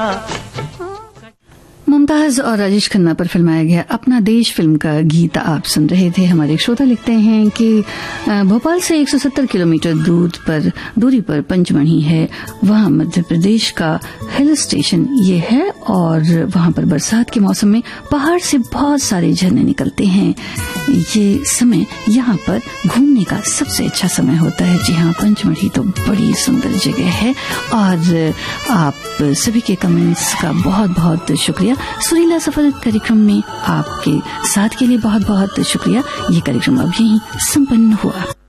मुमताज और राजेश खन्ना पर फिल्माया गया अपना देश फिल्म का गीत आप सुन रहे थे। हमारे श्रोता लिखते हैं कि भोपाल से 170 किलोमीटर दूरी पर पंचमढ़ी है। वहाँ मध्य प्रदेश का हिल स्टेशन ये है और वहाँ पर बरसात के मौसम में पहाड़ से बहुत सारे झरने निकलते हैं। ये समय यहाँ पर घूमने का सबसे अच्छा समय होता है। जी हाँ, पंचमढ़ी तो बड़ी सुंदर जगह है। और आप सभी के कमेंट्स का बहुत बहुत शुक्रिया। सुरीला सफर कार्यक्रम में आपके साथ के लिए बहुत बहुत शुक्रिया। ये कार्यक्रम अब यहीं संपन्न हुआ।